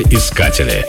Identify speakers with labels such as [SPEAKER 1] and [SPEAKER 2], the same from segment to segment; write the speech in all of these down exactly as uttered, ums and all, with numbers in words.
[SPEAKER 1] Искатели.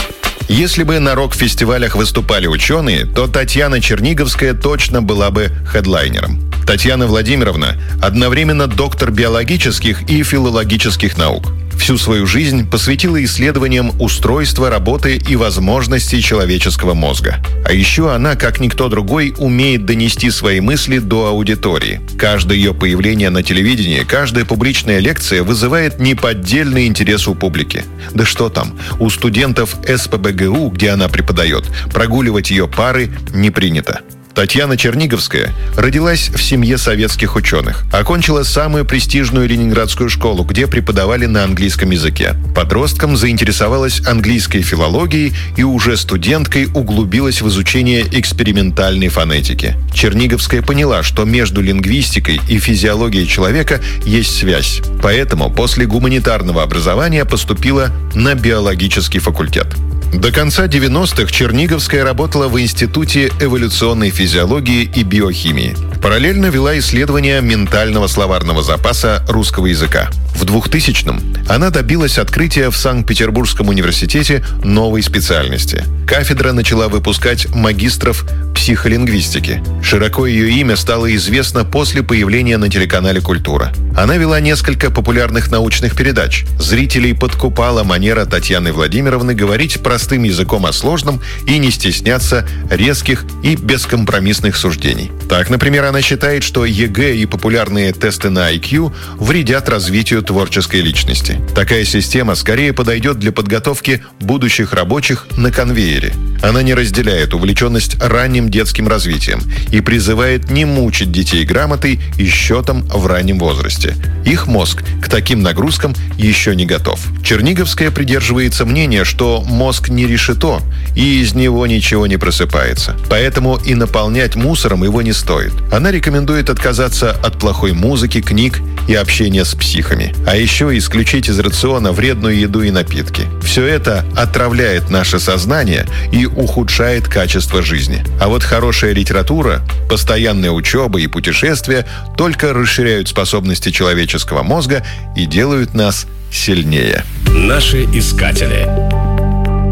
[SPEAKER 2] Если бы на рок-фестивалях выступали ученые, то Татьяна Черниговская точно была бы хедлайнером. Татьяна Владимировна одновременно доктор биологических и филологических наук. Всю свою жизнь посвятила исследованиям устройства, работы и возможностей человеческого мозга. А еще она, как никто другой, умеет донести свои мысли до аудитории. Каждое ее появление на телевидении, каждая публичная лекция вызывает неподдельный интерес у публики. Да что там, у студентов эс пэ бэ гэ у, где она преподает, прогуливать ее пары не принято. Татьяна Черниговская родилась в семье советских ученых. Окончила самую престижную ленинградскую школу, где преподавали на английском языке. Подростком заинтересовалась английской филологией и уже студенткой углубилась в изучение экспериментальной фонетики. Черниговская поняла, что между лингвистикой и физиологией человека есть связь. Поэтому после гуманитарного образования поступила на биологический факультет. До конца девяностых Черниговская работала в Институте эволюционной физиологии и биохимии. Параллельно вела исследования ментального словарного запаса русского языка. В двухтысячном она добилась открытия в Санкт-Петербургском университете новой специальности. Кафедра начала выпускать магистров психолингвистики. Широко ее имя стало известно после появления на телеканале «Культура». Она вела несколько популярных научных передач. Зрителей подкупала манера Татьяны Владимировны говорить простым языком о сложном и не стесняться резких и бескомпромиссных суждений. Так, например, она считает, что е гэ и популярные тесты на ай кью вредят развитию творческой личности. Такая система скорее подойдет для подготовки будущих рабочих на конвейере. Она не разделяет увлеченность ранним детским развитием и призывает не мучить детей грамотой и счетом в раннем возрасте. Их мозг к таким нагрузкам еще не готов. Черниговская придерживается мнения, что мозг не решето, и из него ничего не просыпается. Поэтому и наполнять мусором его не стоит. Она рекомендует отказаться от плохой музыки, книг и общения с психами. А еще исключить из рациона вредную еду и напитки. Все это отравляет наше сознание и ухудшает качество жизни. А вот хорошая литература, постоянная учеба и путешествия только расширяют способности человеческого мозга и делают нас сильнее.
[SPEAKER 1] Наши искатели.